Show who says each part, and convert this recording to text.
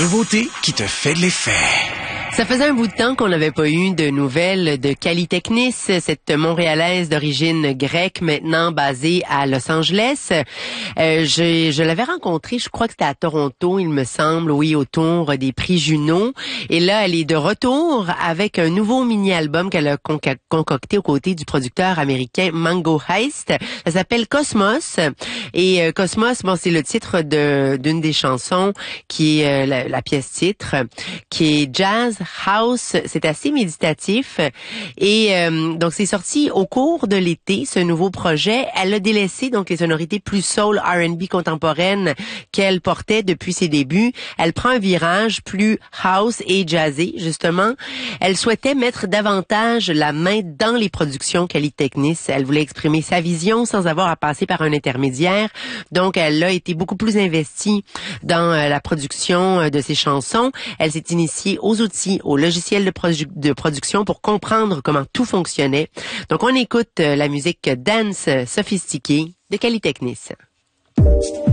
Speaker 1: nouveauté qui te fait de l'effet.
Speaker 2: Ça faisait un bout de temps qu'on n'avait pas eu de nouvelles de Calitechnis, cette Montréalaise d'origine grecque, maintenant basée à Los Angeles. Je l'avais rencontrée, je crois que c'était à Toronto, il me semble, oui, autour des prix Juno. Et là, elle est de retour avec un nouveau mini-album qu'elle a concocté aux côtés du producteur américain Mango Heist. Ça s'appelle Cosmos. Et Cosmos, bon, c'est le titre d'une des chansons qui est la pièce titre, qui est jazz house. C'est assez méditatif. Et donc, c'est sorti au cours de l'été, ce nouveau projet. Elle a délaissé donc les sonorités plus soul R&B contemporaines qu'elle portait depuis ses débuts. Elle prend un virage plus house et jazzé, justement. Elle souhaitait mettre davantage la main dans les productions Calitechnis. Elle voulait exprimer sa vision sans avoir à passer par un intermédiaire. Donc, elle a été beaucoup plus investie dans la production de ses chansons. Elle s'est initiée aux outils, aux logiciels de production pour comprendre comment tout fonctionnait. Donc, on écoute la musique dance sophistiquée de Calitechnis.